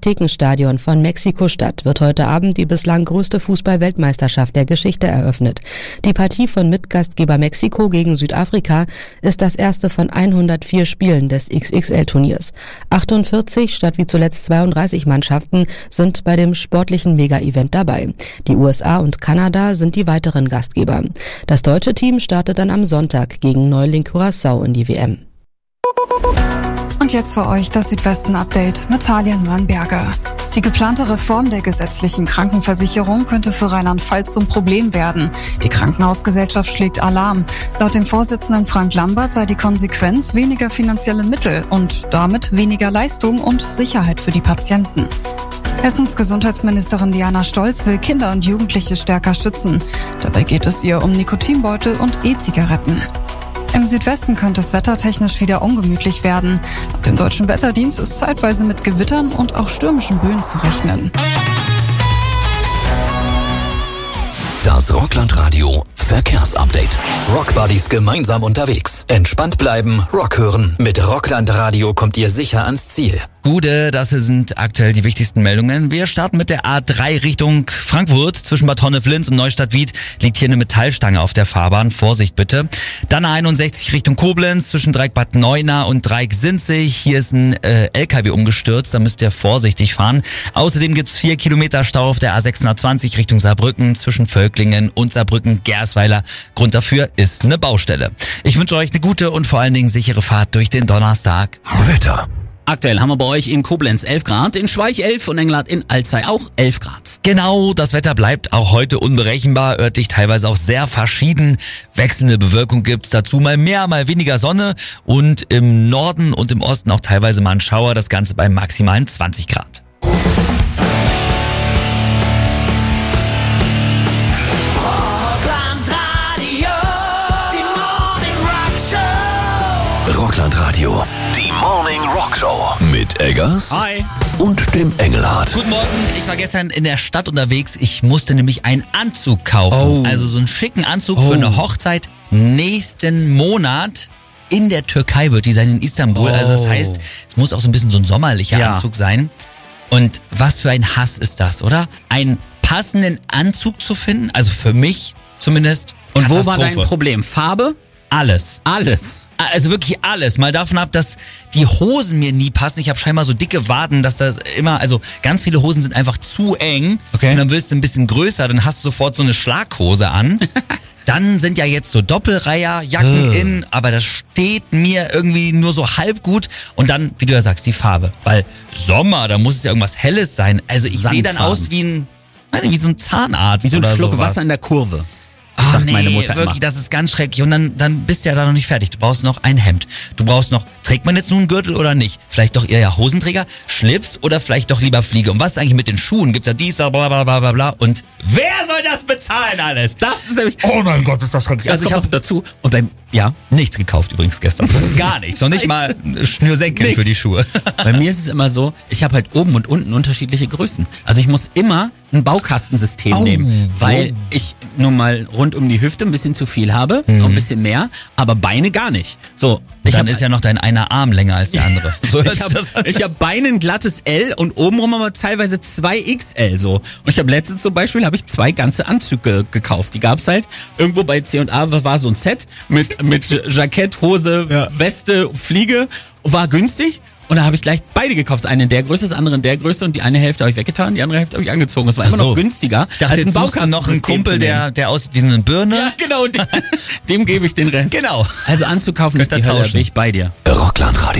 Aztekenstadion von Mexiko-Stadt wird heute Abend die bislang größte Fußball-Weltmeisterschaft der Geschichte eröffnet. Die Partie von Mitgastgeber Mexiko gegen Südafrika ist das erste von 104 Spielen des XXL-Turniers. 48 statt wie zuletzt 32 Mannschaften sind bei dem sportlichen Mega-Event dabei. Die USA und Kanada sind die weiteren Gastgeber. Das deutsche Team startet dann am Sonntag gegen Neuling Curaçao in die WM. Und jetzt für euch das Südwesten-Update mit Talia Nürnberger. Die geplante Reform der gesetzlichen Krankenversicherung könnte für Rheinland-Pfalz zum Problem werden. Die Krankenhausgesellschaft schlägt Alarm. Laut dem Vorsitzenden Frank Lambert sei die Konsequenz weniger finanzielle Mittel und damit weniger Leistung und Sicherheit für die Patienten. Hessens Gesundheitsministerin Diana Stolz will Kinder und Jugendliche stärker schützen. Dabei geht es ihr um Nikotinbeutel und E-Zigaretten. Im Südwesten könnte es wettertechnisch wieder ungemütlich werden. Laut dem Deutschen Wetterdienst ist zeitweise mit Gewittern und auch stürmischen Böen zu rechnen. Das Rockland-Radio Verkehrsupdate. Rockbuddies gemeinsam unterwegs. Entspannt bleiben, Rock hören. Mit Rockland-Radio kommt ihr sicher ans Ziel. Gute, das sind aktuell die wichtigsten Meldungen. Wir starten mit der A3 Richtung Frankfurt. Zwischen Bad Honnef-Linz und Neustadt-Wied liegt hier eine Metallstange auf der Fahrbahn. Vorsicht bitte. Dann A61 Richtung Koblenz. Zwischen Dreieck Bad Neuenahr und Dreieck Sinzig. Hier ist ein LKW umgestürzt. Da müsst ihr vorsichtig fahren. Außerdem gibt's 4 Kilometer Stau auf der A620 Richtung Saarbrücken. Zwischen Völklingen und Saarbrücken-Gersweiler. Grund dafür ist eine Baustelle. Ich wünsche euch eine gute und vor allen Dingen sichere Fahrt durch den Donnerstag. Wetter. Aktuell haben wir bei euch in Koblenz 11 Grad, in Schweich 11 und Engelhardt in Alzey auch 11 Grad. Genau, das Wetter bleibt auch heute unberechenbar, örtlich teilweise auch sehr verschieden. Wechselnde Bewölkung gibt's dazu, mal mehr, mal weniger Sonne und im Norden und im Osten auch teilweise mal ein Schauer, das Ganze bei maximalen 20 Grad. Rockland-Radio, die Morning Rock Show mit Eggers. Hi. Und dem Engelhardt. Guten Morgen, ich war gestern in der Stadt unterwegs. Ich musste nämlich einen Anzug kaufen. Also so einen schicken Anzug für eine Hochzeit nächsten Monat. In der Türkei wird die sein, in Istanbul. Also das heißt, es muss auch so ein bisschen so ein sommerlicher Anzug sein. Und was für ein Hass ist das, oder? Einen passenden Anzug zu finden, also für mich zumindest. Und wo war dein Problem? Farbe? Alles. Also wirklich alles. Mal davon ab, dass die Hosen mir nie passen. Ich habe scheinbar so dicke Waden, dass das immer, also ganz viele Hosen sind einfach zu eng. Okay. Und dann willst du ein bisschen größer, dann hast du sofort so eine Schlaghose an. Dann sind ja jetzt so Doppelreiherjacken in, aber das steht mir irgendwie nur so halb gut. Und dann, wie du ja sagst, die Farbe. Weil Sommer, da muss es ja irgendwas Helles sein. Also ich sehe dann aus wie ein, weiß nicht, wie so ein Zahnarzt wie so ein oder Schluck sowas. Wasser in der Kurve. Ach nee, meine Mutter wirklich, immer. das ist ganz schrecklich. Und dann bist du ja da noch nicht fertig. Du brauchst noch ein Hemd. Du brauchst noch, trägt man jetzt nun einen Gürtel oder nicht? Vielleicht doch eher Hosenträger, Schlips oder vielleicht doch lieber Fliege. Und was ist eigentlich mit den Schuhen? Gibt's ja dies, bla bla bla bla bla. Und wer soll das bezahlen alles? Das ist nämlich, Oh mein Gott, ist das schrecklich. also ich habe dazu und beim nichts gekauft übrigens gestern. Gar nichts. Noch nicht mal Schnürsenkel für die Schuhe. Bei mir ist es immer so, ich habe halt oben und unten unterschiedliche Größen. Also ich muss immer ein Baukastensystem nehmen, weil ich nun mal rund um die Hüfte ein bisschen zu viel habe, noch ein bisschen mehr, aber Beine gar nicht. So, Dann ist ja noch dein einer Arm länger als der andere. So ich hab Beine ein glattes L und obenrum aber teilweise 2 XL so. Und ich habe letztens zum Beispiel 2 ganze Anzüge gekauft. Die gab's halt irgendwo bei C&A, war so ein Set mit Jackett, Hose, Weste, Fliege, war günstig. Und da habe ich gleich beide gekauft. Das eine in der Größe, das andere in der Größe und die eine Hälfte habe ich weggetan, die andere Hälfte habe ich angezogen. Das war immer noch günstiger. Ich dachte, jetzt suchst du noch einen Kumpel, der aussieht wie eine Birne. Ja, genau. Dem gebe ich den Rest. Genau. Also Anzug kaufen ist die Hölle, bin ich bei dir. Rockland-Radio.